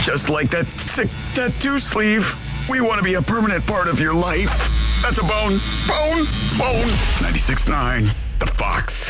Just like that sick tattoo sleeve. We want to be a permanent part of your life. That's a bone. Bone. 96.9. The Fox.